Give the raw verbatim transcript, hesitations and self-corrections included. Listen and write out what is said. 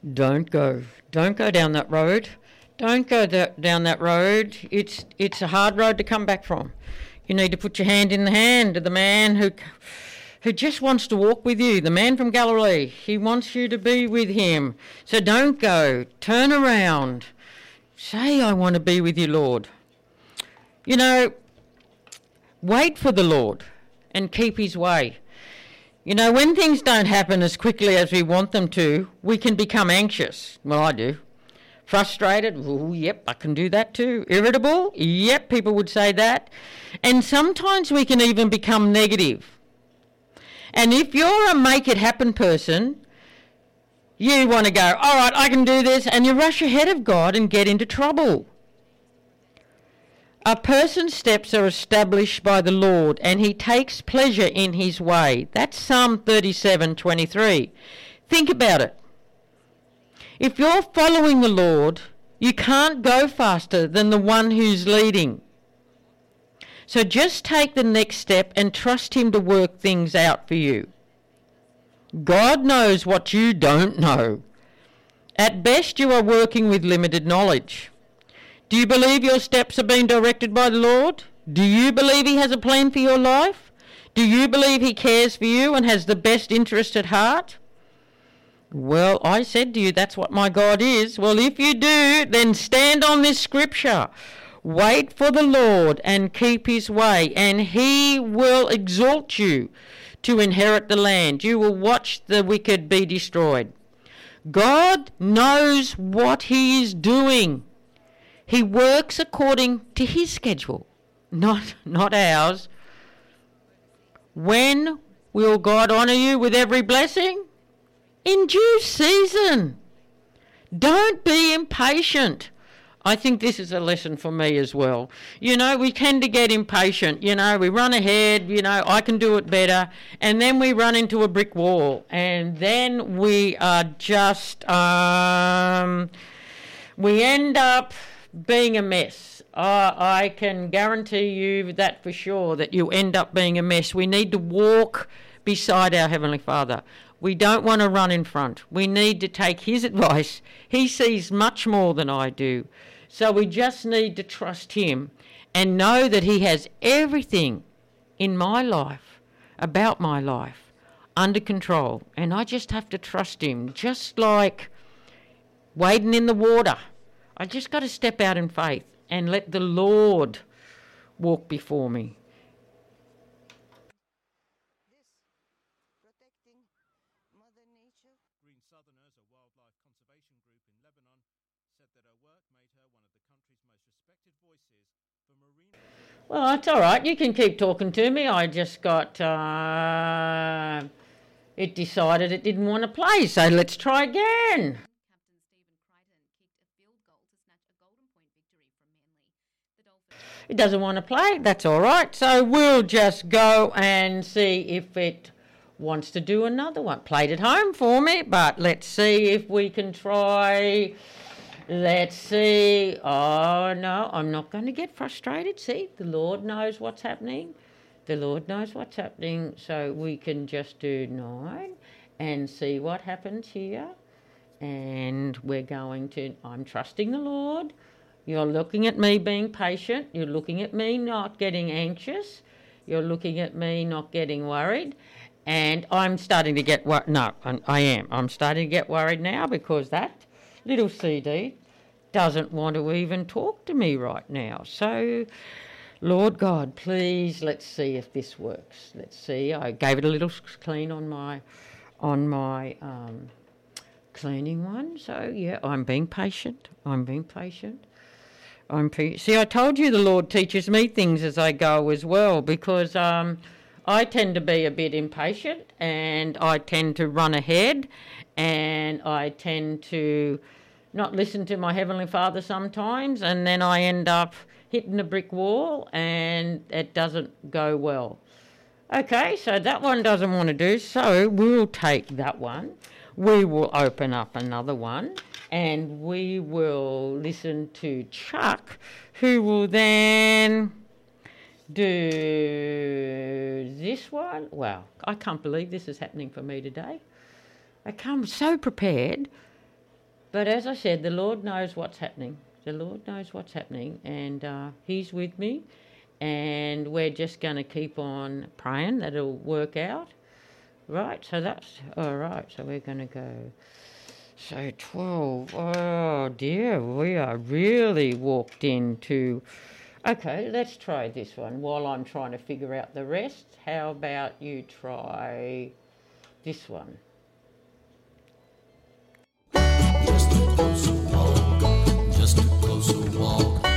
Don't go. Don't go down that road. Don't go that, down that road. It's it's a hard road to come back from. You need to put your hand in the hand of the man who who just wants to walk with you, the man from Galilee. He wants you to be with him. So don't go. Turn around. Say, I want to be with you, Lord. You know, wait for the Lord and keep his way. You know, when things don't happen as quickly as we want them to, we can become anxious. Well, I do. Frustrated? Oh, yep, I can do that too. Irritable? Yep, people would say that. And sometimes we can even become negative. And if you're a make it happen person, you want to go, all right, I can do this, and you rush ahead of God and get into trouble. A person's steps are established by the Lord, and he takes pleasure in his way. That's Psalm thirty-seven twenty-three. Think about it. If you're following the Lord, you can't go faster than the one who's leading. So just take the next step and trust him to work things out for you. God knows what you don't know. At best, you are working with limited knowledge. Do you believe your steps are being directed by the Lord? Do you believe he has a plan for your life? Do you believe he cares for you and has the best interest at heart? Well, I said to you, that's what my God is. Well, if you do, then stand on this scripture. Wait for the Lord and keep his way, and he will exalt you to inherit the land. You will watch the wicked be destroyed. God knows what he is doing. He works according to his schedule, not, not ours. When will God honour you with every blessing? In due season. Don't be impatient. I think this is a lesson for me as well. You know, we tend to get impatient. You know, we run ahead, you know, I can do it better. And then we run into a brick wall. And then we are just, um, we end up being a mess. Uh, I can guarantee you that for sure, that you end up being a mess. We need to walk beside our Heavenly Father. We don't want to run in front. We need to take his advice. He sees much more than I do. So we just need to trust him and know that he has everything in my life, about my life, under control. And I just have to trust him, just like wading in the water. I just got to step out in faith and let the Lord walk before me. Green Southerners, a wildlife conservation group in Lebanon, said that her work made her one of the country's most respected voices for marine... Well, that's all right. You can keep talking to me. I just got... Uh, it decided it didn't want to play, so let's try again. Captain Stephen Crichton kicked a field goal to snatch a golden point victory from Manly. The Dolphins... It doesn't want to play. That's all right. So we'll just go and see if it wants to do another one. Played at home for me, but let's see if we can try. Let's see. Oh, no, I'm not going to get frustrated. See, the Lord knows what's happening. The Lord knows what's happening. So we can just do nine and see what happens here. And we're going to, I'm trusting the Lord. You're looking at me being patient. You're looking at me not getting anxious. You're looking at me not getting worried. And I'm starting to get worried. No, I am. I'm starting to get worried now because that little C D doesn't want to even talk to me right now. So, Lord God, please, let's see if this works. Let's see. I gave it a little clean on my, on my um, cleaning one. So, yeah, I'm being patient. I'm being patient. I'm pre- See, I told you the Lord teaches me things as I go as well, because... Um, I tend to be a bit impatient, and I tend to run ahead, and I tend to not listen to my Heavenly Father sometimes, and then I end up hitting a brick wall, and it doesn't go well. Okay, so that one doesn't want to do, so we'll take that one. We will open up another one, and we will listen to Chuck, who will then... do this one. Wow, I can't believe this is happening for me today. I come so prepared, But as I said, the Lord knows what's happening. The Lord knows what's happening, and uh, He's with me, and we're just going to keep on praying that it'll work out. Right, so that's all right. So we're going to go. So twelve. Oh dear, we are really walked into. Okay, let's try this one while I'm trying to figure out the rest. How about you try this one? Just a closer walk, just a closer walk.